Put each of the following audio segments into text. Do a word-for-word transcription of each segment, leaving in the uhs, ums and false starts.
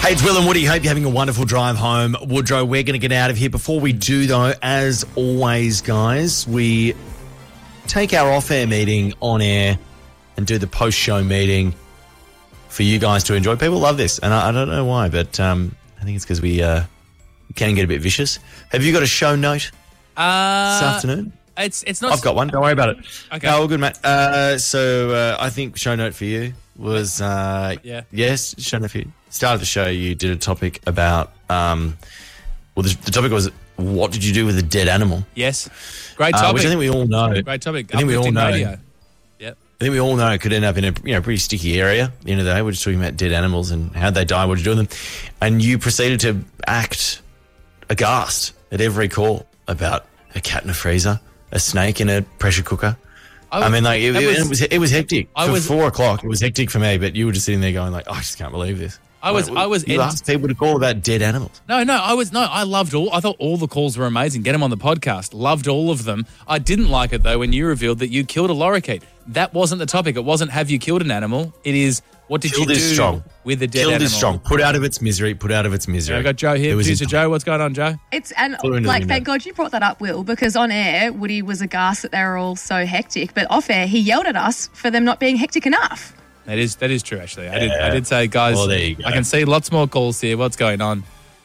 Hey, it's Will and Woody. Hope you're having a wonderful drive home. Woodrow, we're going to get out of here. Before we do, though, as always, guys, we take our off-air meeting on air and do the post-show meeting for you guys to enjoy. People love this, and I, I don't know why, but um, I think it's because we uh, can get a bit vicious. Have you got a show note uh, this afternoon? It's it's not. I've got one. Don't worry about it. Okay. No, all good, mate. Uh, so uh, I think show note for you was uh, Yeah. yes, show note for you. Start of the show, you did a topic about um, well, the, the topic was what did you do with a dead animal? Yes. Great Uh, topic. which I think we all know. Great topic. I think we all Uplifting know. radio. Yep. I think we all know it could end up in a you know pretty sticky area. At the end of the day, we're just talking about dead animals and how they die, what you do with them, and you proceeded to act aghast at every call about a cat in a freezer, a snake in a pressure cooker. I, I mean, like it, that it, was- it was it was hectic. I For was- four o'clock, it was hectic for me. But you were just sitting there going like, oh, I just can't believe this. I was- Like, I was You ent- asked people to call about dead animals. No, no, I was no, I loved all. I thought all the calls were amazing. Get them on the podcast. Loved all of them. I didn't like it though when you revealed that you killed a lorikeet. That wasn't the topic. It wasn't have you killed an animal. It is what did Killed you do is strong. with a dead Killed animal. is strong. Put out of its misery. Put out of its misery. I've got Joe here, It was producer in- Joe. What's going on, Joe? It's and Put her into the like window. thank God you brought that up, Will, because on air Woody was aghast that they were all so hectic, but off air he yelled at us for them not being hectic enough. That is that is true. Actually, I did I did say, guys. Well, there you go. I can see lots more calls here. What's going on?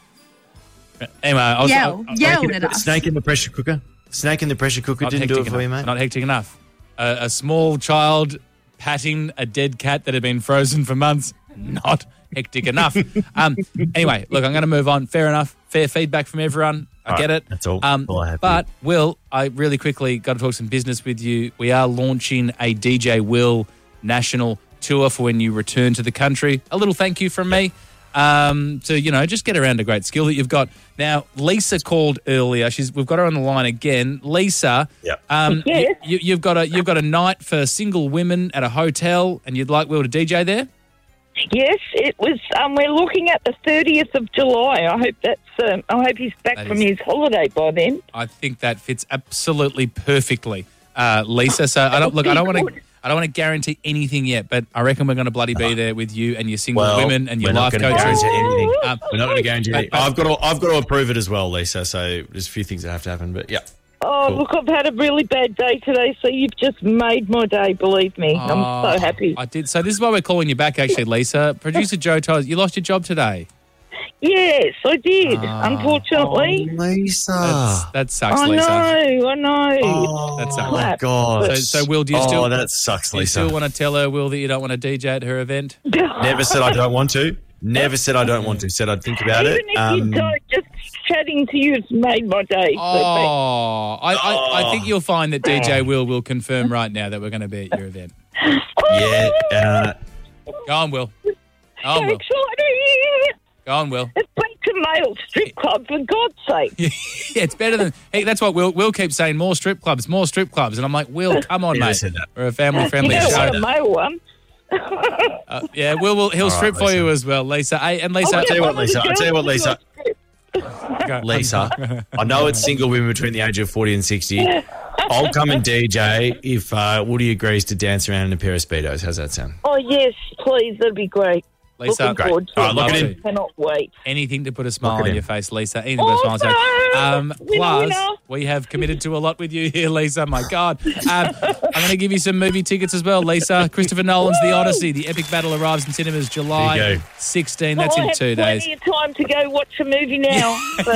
Anyway, I was Yell, I- I- yelled at us. Snake in the pressure cooker. Snake in the pressure cooker Not didn't do hectic it for you, enough. mate. Not hectic enough. A, a small child patting a dead cat that had been frozen for months. Not hectic enough. um, anyway, look, I'm going to move on. Fair enough. Fair feedback from everyone. I All get right, it. that's all. Um, All I have but, Will, I really quickly got to talk some business with you. We are launching a D J Will national tour for when you return to the country. A little thank you from me. Um, to, you know, just get around a great skill that you've got. Now, Lisa called earlier. She's we've got her on the line again. Lisa, Yeah. um, Yes. you, you've got a you've got a night for single women at a hotel, and you'd like Will to D J there. Yes, it was. Um, we're looking at the thirtieth of July. I hope that's. Um, I hope he's back That from is- his holiday by then. I think that fits absolutely perfectly, uh, Lisa. So I don't look. I don't want to. I don't want to guarantee anything yet, but I reckon we're going to bloody be there with you and your single Well, women and your we're not life gonna coaches. guarantee anything. Um, We're not going to guarantee But- anything. but- I've got to, I've got to approve it as well, Lisa. So there's a few things that have to happen. But yeah, Oh, Cool. look, I've had a really bad day today, so you've just made my day, believe me. I'm Oh, so happy. I did. So this is why we're calling you back, actually, Lisa. Producer Joe told us you lost your job today. Yes, I did, Ah. unfortunately. Lisa. That's, that sucks, I Lisa. know, I know. Oh, That's a- my God. So, so Will, do you still? Oh, that sucks, do you Lisa. still want to tell her, Will, that you don't want to D J at her event? Never said I don't want to. Never said I don't want to. Said I'd think about Even it. if Um, you don't, just chatting to you has made my day. So Oh, I, I, I Oh. think you'll find that D J Will will confirm right now that we're going to be at your event. yeah. Uh, Go on, Will. Go so on, Will. exciting! Go on, Will. It's beats a male strip club, for God's sake. Yeah, it's better than. Hey, that's what Will. Will keeps saying. More strip clubs, more strip clubs, and I'm like, Will, come on, Never mate. said that. We're a family-friendly You don't show. want a male one. Uh, yeah, Will. will he'll All strip right, for Lisa. you as well, Lisa. Hey, and Lisa. I'll tell you what, one of the Lisa, I'll tell you what, girls Lisa. to a strip. Lisa, I know it's single women between the age of forty and sixty. I'll come and D J if uh, Woody agrees to dance around in a pair of Speedos. How's that sound? Oh, yes, please, that'd be great. Lisa, Looking forward to All right, it. lock it in. I cannot wait. Anything to put a smile Lock it on in. your face, Lisa. Anything to put a smile on your face. Um, Awesome. Winner, plus, winner. we have committed to a lot with you here, Lisa. My God. Um, I'm going to give you some movie tickets as well, Lisa. Christopher Nolan's The Odyssey. The epic battle arrives in cinemas July There you go. sixteenth. That's I in have two days. plenty of time to go watch a movie now. So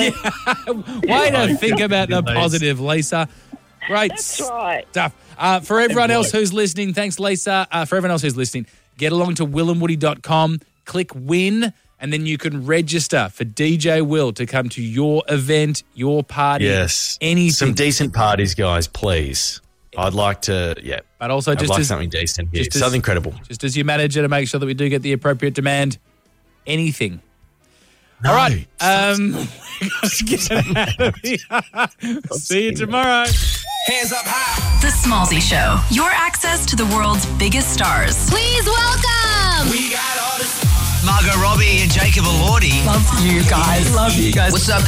Way to Oh, think about the goodness. positive, Lisa. Great that's right. stuff. Uh, for everyone boy. else who's listening, thanks, Lisa. Uh, for everyone else who's listening, get along to will and woody dot com, click win, and then you can register for D J Will to come to your event, your party, Yes. anything. Some decent parties, guys, please. I'd like to, yeah. but also I'd just like as, something decent here. just as- Something credible. just as you manager to make sure that we do get the appropriate demand, anything. No. All right. Um, we gotta get out of here. See you tomorrow. Hands up high. The Smallzy Show. Your access to the world's biggest stars. Please welcome. We got all this. Margot Robbie and Jacob Elordi. Love you guys. Love you guys. What's up?